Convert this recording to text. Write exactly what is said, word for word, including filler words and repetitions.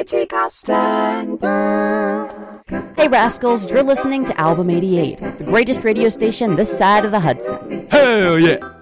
Kitty Costanza. Hey Rascals, you're listening to Album eighty-eight, the greatest radio station this side of the Hudson. Hell yeah!